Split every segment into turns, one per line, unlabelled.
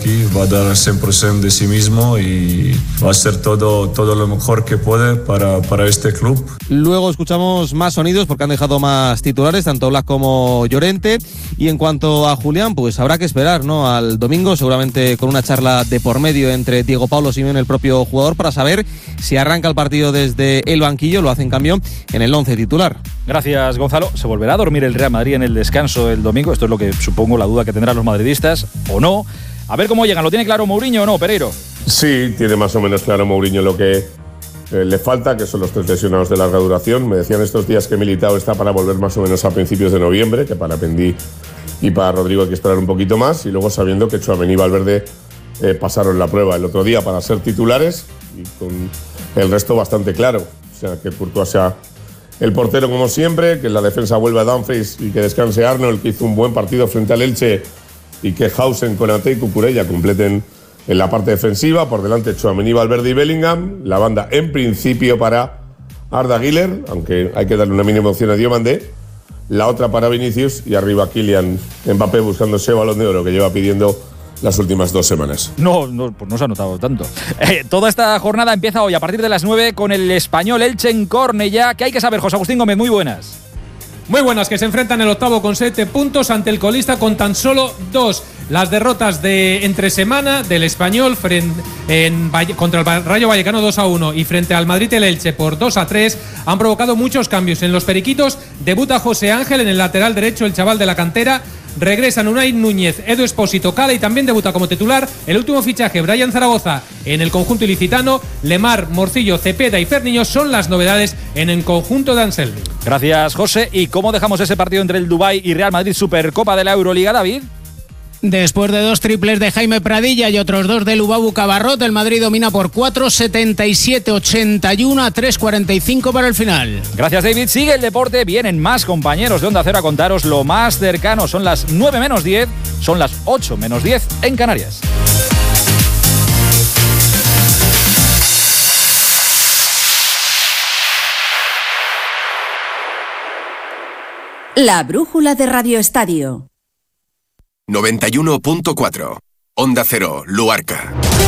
aquí, va a dar el 100% de sí mismo y va a hacer todo lo mejor que puede para este club.
Luego escuchamos más sonidos porque han dejado más titulares, tanto Black como Llorente. Y en cuanto a Julián, pues habrá que esperar, ¿no?, al domingo, seguramente con una charla de por medio entre Diego Pablo Simeone y el propio jugador, para saber si arranca el partido desde el banquillo, lo hace en cambio en el 11 titular.
Gracias, Gonzalo. ¿Se volverá a dormir el Real Madrid en el descanso el domingo? Esto es lo que supongo, la duda que tendrán los madridistas, ¿o no? A ver cómo llegan. ¿Lo tiene claro Mourinho o no, Pereiro?
Sí, tiene más o menos claro Mourinho lo que le falta, que son los 3 lesionados de larga duración. Me decían estos días que Militao está para volver más o menos a principios de noviembre, que para Pendí y para Rodrigo hay que esperar un poquito más, y luego sabiendo que Tchouaméni y Valverde pasaron la prueba el otro día para ser titulares y con el resto bastante claro. O sea, que Courtois sea el portero como siempre, que en la defensa vuelva a Dumfries y que descanse Arnold, que hizo un buen partido frente al Elche, y que Hausen, Konaté y Cucurella completen en la parte defensiva. Por delante Tchouaméni, Valverde y Bellingham. La banda en principio para Arda Güler, aunque hay que darle una mínima opción a Diomandé. La otra para Vinicius y arriba Kylian Mbappé buscando ese Balón de Oro que lleva pidiendo las últimas 2 semanas.
No, pues no se ha notado tanto. Toda esta jornada empieza hoy a partir de las 9 con el Español Elche en Cornellá. ¿Qué hay que saber, José Agustín Gómez? Muy buenas.
Muy buenas, que se enfrentan el octavo con 7 puntos ante el colista con tan solo 2. Las derrotas de entre semana del Español contra el Rayo Vallecano 2-1 y frente al Madrid el Elche por 2-3 han provocado muchos cambios. En los periquitos debuta José Ángel en el lateral derecho, el chaval de la cantera. Regresan Unai Núñez, Edu Espósito, Cala, y también debuta como titular el último fichaje, Brian Zaragoza, en el conjunto ilicitano. Lemar, Morcillo, Cepeda y Ferniño son las novedades en el conjunto de Anselmi.
Gracias, José. ¿Y cómo dejamos ese partido entre el Dubái y Real Madrid, Supercopa de la Euroliga, David?
Después de 2 triples de Jaime Pradilla y otros 2 de Lubabu Cabarrot, el Madrid domina por 4, 77-81 a 3:45 para el final.
Gracias, David. Sigue el deporte. Vienen más compañeros de Onda Cero a contaros lo más cercano. Son las 9 menos 10, son las 8 menos 10 en Canarias.
La brújula de Radio Estadio.
91.4 Onda Cero, Luarca.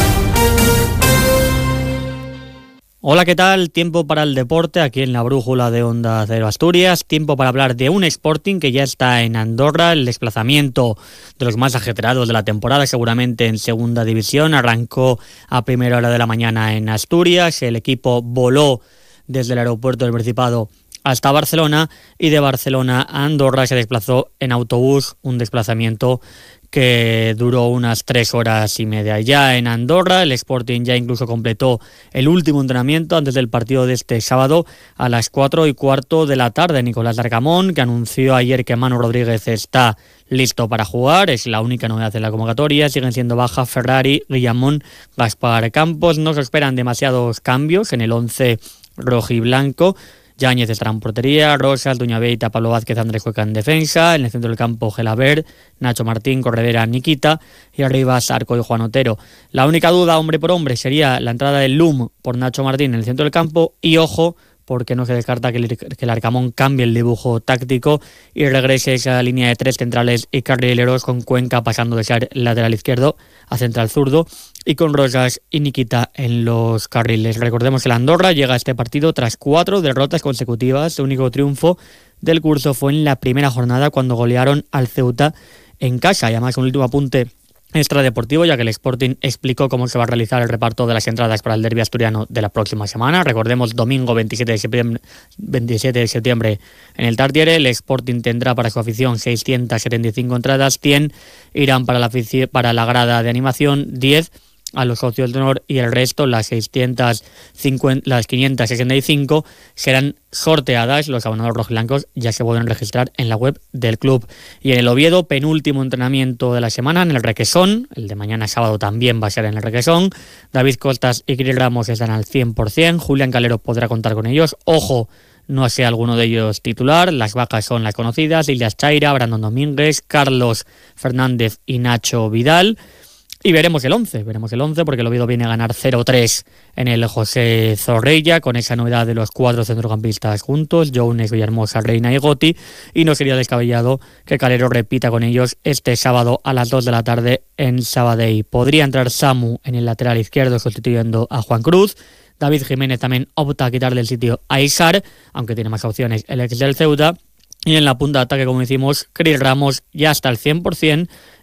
Hola, ¿qué tal? Tiempo para el deporte aquí en la brújula de Onda Cero Asturias. Tiempo para hablar de un Sporting que ya está en Andorra. El desplazamiento de los más ajetreados de la temporada, seguramente en segunda división. Arrancó a primera hora de la mañana en Asturias. El equipo voló desde el aeropuerto del Principado hasta Barcelona y de Barcelona a Andorra se desplazó en autobús, un desplazamiento que duró unas 3 horas y media. Ya en Andorra el Sporting ya incluso completó el último entrenamiento antes del partido de este sábado a las 4:15 de la tarde. Nicolás Larcamón, que anunció ayer que Manu Rodríguez está listo para jugar, es la única novedad en la convocatoria. Siguen siendo baja Ferrari, Guillamón, Gaspar Campos. No se esperan demasiados cambios en el 11 rojiblanco. Yáñez estará en portería, Rosas, Duñabeita, Pablo Vázquez, Andrés Cueca en defensa, en el centro del campo Gelabert, Nacho Martín, Corredera, Nikita y arriba Sarco y Juan Otero. La única duda hombre por hombre sería la entrada del Lum por Nacho Martín en el centro del campo y ojo, porque no se descarta que el Arcamón cambie el dibujo táctico y regrese esa línea de 3 centrales y carrileros con Cuenca pasando de ser lateral izquierdo a central zurdo y con Rosas y Nikita en los carriles. Recordemos que la Andorra llega a este partido tras 4 derrotas consecutivas. El único triunfo del curso fue en la primera jornada cuando golearon al Ceuta en casa. Y además un último apunte extradeportivo, ya que el Sporting explicó cómo se va a realizar el reparto de las entradas para el derbi asturiano de la próxima semana. Recordemos, domingo 27 de septiembre en el Tartiere, el Sporting tendrá para su afición 675 entradas, 100 irán para la grada de animación, 10 a los socios de honor y el resto, las 565, serán sorteadas. Los abonados rojiblancos ya se pueden registrar en la web del club. Y en el Oviedo, penúltimo entrenamiento de la semana en el Requesón. El de mañana sábado también va a ser en el Requesón. David Costas y Cris Ramos están al 100%. Julián Calero podrá contar con ellos. Ojo, no sea alguno de ellos titular. Las bajas son las conocidas: Ilias Chaira, Brandon Domínguez, Carlos Fernández y Nacho Vidal. Y veremos el 11 porque el Oviedo viene a ganar 0-3 en el José Zorrilla, con esa novedad de los 4 centrocampistas juntos, Jones, Villahermosa, Reina y Gotti, y no sería descabellado que Calero repita con ellos este sábado a las 2 de la tarde en Sabadell. Podría entrar Samu en el lateral izquierdo sustituyendo a Juan Cruz. David Jiménez también opta a quitarle el sitio a Isar, aunque tiene más opciones el ex del Ceuta. Y en la punta de ataque, como decimos, Cris Ramos ya está al 100%,